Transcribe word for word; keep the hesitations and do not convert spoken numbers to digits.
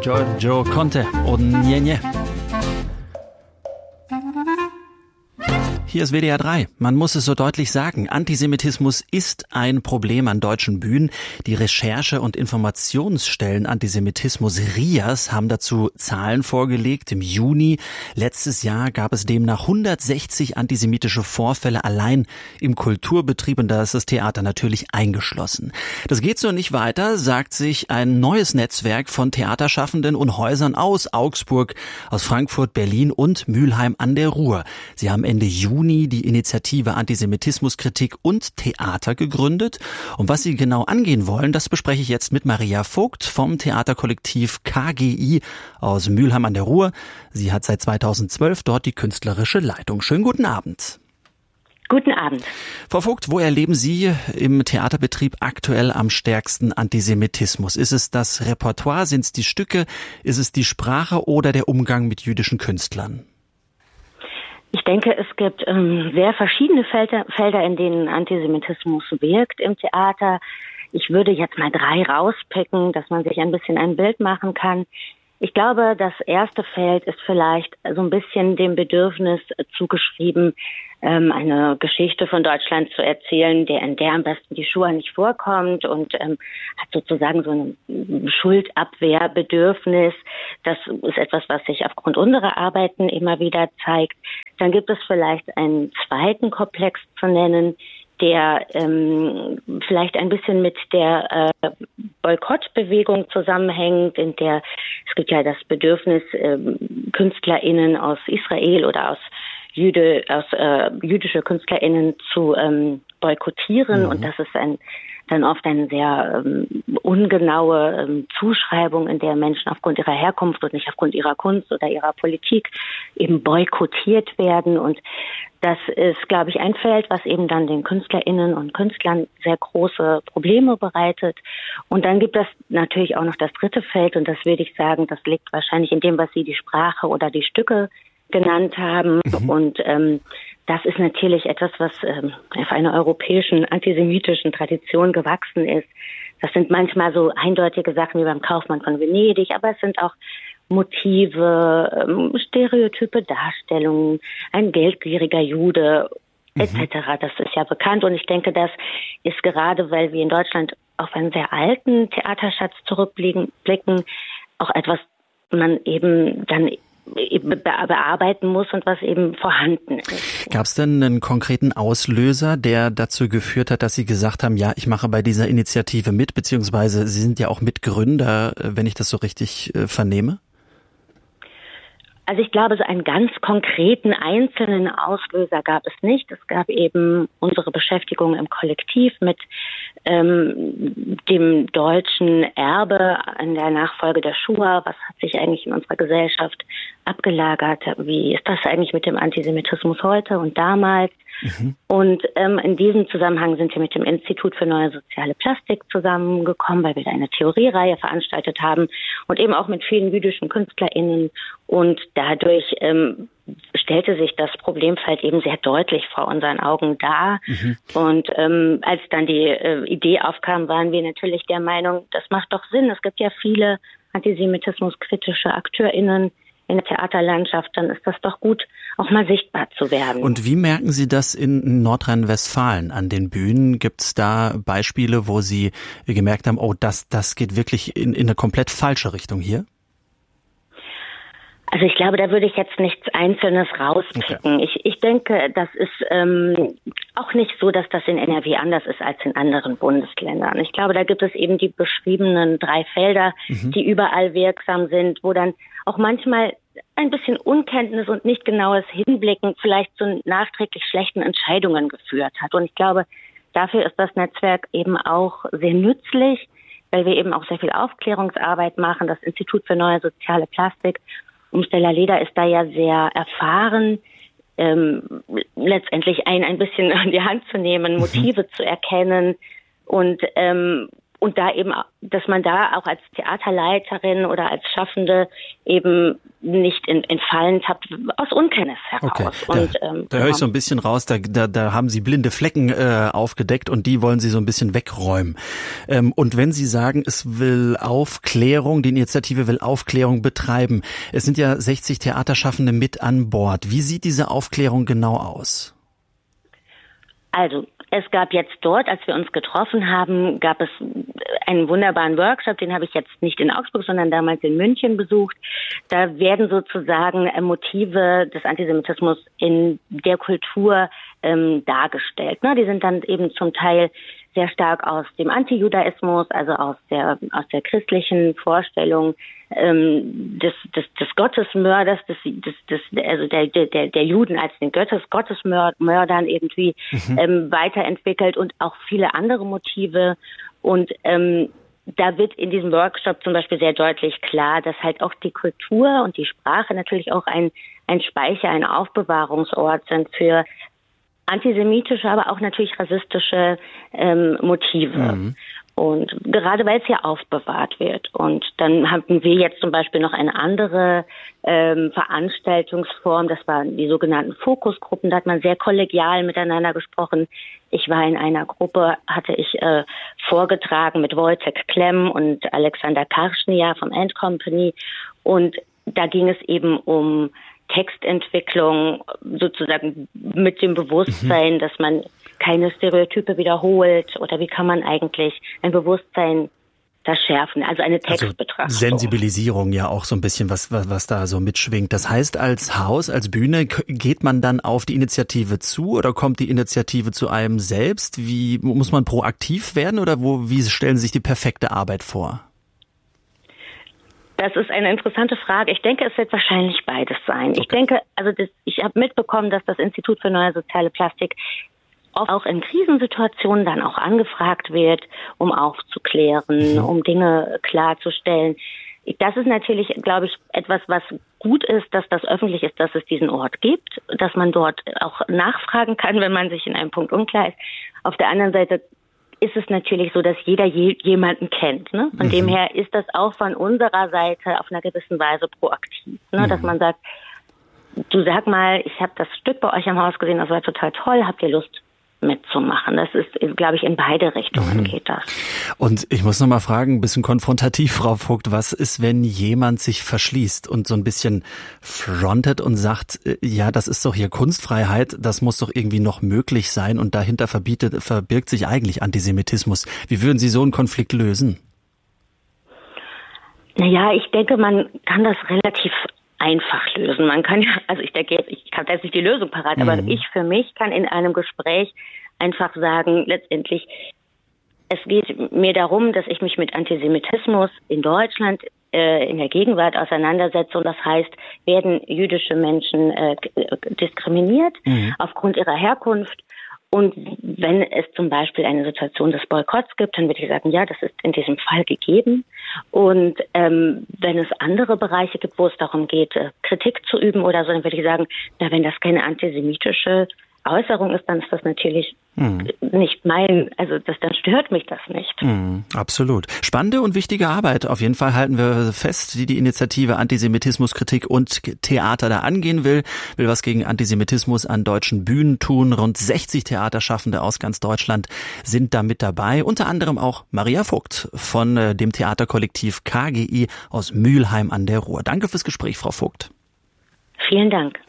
Giorgio Conte und Nye Nye. Hier ist W D R drei. Man muss es so deutlich sagen. Antisemitismus ist ein Problem an deutschen Bühnen. Die Recherche- und Informationsstellen Antisemitismus R I A S haben dazu Zahlen vorgelegt. Im Juni letztes Jahr gab es demnach hundertsechzig antisemitische Vorfälle allein im Kulturbetrieb, und da ist das Theater natürlich eingeschlossen. Das geht so nicht weiter, sagt sich ein neues Netzwerk von Theaterschaffenden und Häusern aus Augsburg, aus Frankfurt, Berlin und Mülheim an der Ruhr. Sie haben Ende Juni die Initiative Antisemitismuskritik und Theater gegründet. Und was sie genau angehen wollen, das bespreche ich jetzt mit Maria Vogt vom Theaterkollektiv K G I aus Mülheim an der Ruhr. Sie hat seit zweitausendzwölf dort die künstlerische Leitung. Schönen guten Abend. Guten Abend. Frau Vogt, wo erleben Sie im Theaterbetrieb aktuell am stärksten Antisemitismus? Ist es das Repertoire, sind es die Stücke, ist es die Sprache oder der Umgang mit jüdischen Künstlern? Ich denke, es gibt ähm, sehr verschiedene Felder, Felder, in denen Antisemitismus wirkt im Theater. Ich würde jetzt mal drei rauspicken, dass man sich ein bisschen ein Bild machen kann. Ich glaube, das erste Feld ist vielleicht so ein bisschen dem Bedürfnis zugeschrieben, ähm, eine Geschichte von Deutschland zu erzählen, der in der am besten die Shoah nicht vorkommt, und ähm, hat sozusagen so ein Schuldabwehrbedürfnis. Das ist etwas, was sich aufgrund unserer Arbeiten immer wieder zeigt. Dann gibt es vielleicht einen zweiten Komplex zu nennen, der ähm, vielleicht ein bisschen mit der äh, Boykottbewegung zusammenhängt, in der es gibt ja das Bedürfnis, ähm, KünstlerInnen aus Israel oder aus Jüde, aus äh, jüdische KünstlerInnen zu ähm, boykottieren, mhm. und das ist ein dann oft eine sehr ähm, ungenaue ähm, Zuschreibung, in der Menschen aufgrund ihrer Herkunft und nicht aufgrund ihrer Kunst oder ihrer Politik eben boykottiert werden. Und das ist, glaube ich, ein Feld, was eben dann den KünstlerInnen und Künstlern sehr große Probleme bereitet. Und dann gibt es natürlich auch noch das dritte Feld, und das würde ich sagen, das liegt wahrscheinlich in dem, was Sie die Sprache oder die Stücke genannt haben. Mhm. Und ähm, das ist natürlich etwas, was ähm, auf einer europäischen antisemitischen Tradition gewachsen ist. Das sind manchmal so eindeutige Sachen wie beim Kaufmann von Venedig, aber es sind auch Motive, ähm, stereotype Darstellungen, ein geldgieriger Jude mhm. et cetera. Das ist ja bekannt, und ich denke, das ist gerade, weil wir in Deutschland auf einen sehr alten Theaterschatz zurückblicken, auch etwas, man eben dann eben bearbeiten muss und was eben vorhanden ist. Gab es denn einen konkreten Auslöser, der dazu geführt hat, dass Sie gesagt haben, ja, ich mache bei dieser Initiative mit, beziehungsweise Sie sind ja auch Mitgründer, wenn ich das so richtig äh, vernehme? Also ich glaube, so einen ganz konkreten einzelnen Auslöser gab es nicht. Es gab eben unsere Beschäftigung im Kollektiv mit ähm, dem deutschen Erbe in der Nachfolge der Shoah. Was hat sich eigentlich in unserer Gesellschaft abgelagert? Wie ist das eigentlich mit dem Antisemitismus heute und damals? Mhm. Und ähm, in diesem Zusammenhang sind wir mit dem Institut für Neue Soziale Plastik zusammengekommen, weil wir da eine Theoriereihe veranstaltet haben und eben auch mit vielen jüdischen KünstlerInnen. Und dadurch ähm, stellte sich das Problemfeld eben sehr deutlich vor unseren Augen dar. Mhm. Und ähm, als dann die äh, Idee aufkam, waren wir natürlich der Meinung, das macht doch Sinn. Es gibt ja viele antisemitismuskritische AkteurInnen in der Theaterlandschaft, dann ist das doch gut, auch mal sichtbar zu werden. Und wie merken Sie das in Nordrhein-Westfalen an den Bühnen? Gibt es da Beispiele, wo Sie gemerkt haben, oh, das, das geht wirklich in, in eine komplett falsche Richtung hier? Also ich glaube, da würde ich jetzt nichts Einzelnes rauspicken. Okay. Ich, ich denke, das ist ähm, auch nicht so, dass das in N R W anders ist als in anderen Bundesländern. Ich glaube, da gibt es eben die beschriebenen drei Felder, mhm. die überall wirksam sind, wo dann auch manchmal ein bisschen Unkenntnis und nicht genaues Hinblicken vielleicht zu nachträglich schlechten Entscheidungen geführt hat. Und ich glaube, dafür ist das Netzwerk eben auch sehr nützlich, weil wir eben auch sehr viel Aufklärungsarbeit machen. Das Institut für Neue Soziale Plastik um Stella Leder ist da ja sehr erfahren, ähm, letztendlich einen ein bisschen an die Hand zu nehmen, Motive mhm. zu erkennen und ähm, Und da eben, dass man da auch als Theaterleiterin oder als Schaffende eben nicht in, in Fallen tappt, aus Unkenntnis heraus. Okay. Da, und, ähm, da höre ich so ein bisschen raus, da, da, da haben Sie blinde Flecken äh, aufgedeckt und die wollen Sie so ein bisschen wegräumen. Ähm, und wenn Sie sagen, es will Aufklärung, die Initiative will Aufklärung betreiben, es sind ja sechzig Theaterschaffende mit an Bord. Wie sieht diese Aufklärung genau aus? Also, es gab jetzt dort, als wir uns getroffen haben, gab es einen wunderbaren Workshop, den habe ich jetzt nicht in Augsburg, sondern damals in München besucht. Da werden sozusagen Motive des Antisemitismus in der Kultur ähm, dargestellt. Ne? Die sind dann eben zum Teil sehr stark aus dem Antijudaismus, also aus der aus der christlichen Vorstellung ähm, des, des des Gottesmörders, des, des, des also der der der Juden als den Gottes Gottesmördern irgendwie mhm. ähm, weiterentwickelt und auch viele andere Motive. Und ähm, da wird in diesem Workshop zum Beispiel sehr deutlich klar, dass halt auch die Kultur und die Sprache natürlich auch ein ein Speicher, ein Aufbewahrungsort sind für antisemitische, aber auch natürlich rassistische ähm, Motive. Mhm. Und gerade weil es ja aufbewahrt wird. Und dann hatten wir jetzt zum Beispiel noch eine andere ähm, Veranstaltungsform, das waren die sogenannten Fokusgruppen, da hat man sehr kollegial miteinander gesprochen. Ich war in einer Gruppe, hatte ich äh, vorgetragen mit Wojtek Klemm und Alexander Karschnia vom End Company. Und da ging es eben um Textentwicklung, sozusagen mit dem Bewusstsein, mhm. dass man keine Stereotype wiederholt, oder wie kann man eigentlich ein Bewusstsein da schärfen, also eine Textbetrachtung. Also Sensibilisierung ja auch so ein bisschen, was, was, was da so mitschwingt. Das heißt, als Haus, als Bühne geht man dann auf die Initiative zu oder kommt die Initiative zu einem selbst? Wie muss man proaktiv werden oder wo, wie stellen Sie sich die perfekte Arbeit vor? Das ist eine interessante Frage. Ich denke, es wird wahrscheinlich beides sein. Okay. Ich denke, also das, ich habe mitbekommen, dass das Institut für Neue Soziale Plastik auch in Krisensituationen dann auch angefragt wird, um aufzuklären, mhm. um Dinge klarzustellen. Das ist natürlich, glaube ich, etwas, was gut ist, dass das öffentlich ist, dass es diesen Ort gibt, dass man dort auch nachfragen kann, wenn man sich in einem Punkt unklar ist. Auf der anderen Seite ist es natürlich so, dass jeder je, jemanden kennt. Ne? Von mhm. dem her ist das auch von unserer Seite auf einer gewissen Weise proaktiv. Ne? Mhm. Dass man sagt, du sag mal, ich habe das Stück bei euch am Haus gesehen, das war total toll, habt ihr Lust mitzumachen? Das ist, glaube ich, in beide Richtungen mhm. geht das. Und ich muss noch mal fragen, ein bisschen konfrontativ, Frau Vogt, was ist, wenn jemand sich verschließt und so ein bisschen frontet und sagt, ja, das ist doch hier Kunstfreiheit, das muss doch irgendwie noch möglich sein und dahinter verbietet, verbirgt sich eigentlich Antisemitismus. Wie würden Sie so einen Konflikt lösen? Naja, ich denke, man kann das relativ einfach lösen. Man kann ja, also ich denke jetzt, ich habe jetzt nicht die Lösung parat, mhm. aber ich für mich kann in einem Gespräch einfach sagen, letztendlich, es geht mir darum, dass ich mich mit Antisemitismus in Deutschland äh, in der Gegenwart auseinandersetze, und das heißt, werden jüdische Menschen äh, diskriminiert mhm. aufgrund ihrer Herkunft. Und wenn es zum Beispiel eine Situation des Boykotts gibt, dann würde ich sagen, ja, das ist in diesem Fall gegeben. Und ähm, wenn es andere Bereiche gibt, wo es darum geht, äh, Kritik zu üben oder so, dann würde ich sagen, na, wenn das keine antisemitische Äußerung ist, dann ist das natürlich hm. nicht mein, also das, dann stört mich das nicht. Hm, absolut. Spannende und wichtige Arbeit. Auf jeden Fall halten wir fest, die die Initiative Antisemitismuskritik und Theater da angehen will, will was gegen Antisemitismus an deutschen Bühnen tun. Rund sechzig Theaterschaffende aus ganz Deutschland sind da mit dabei. Unter anderem auch Maria Vogt von äh, dem Theaterkollektiv K G I aus Mülheim an der Ruhr. Danke fürs Gespräch, Frau Vogt. Vielen Dank.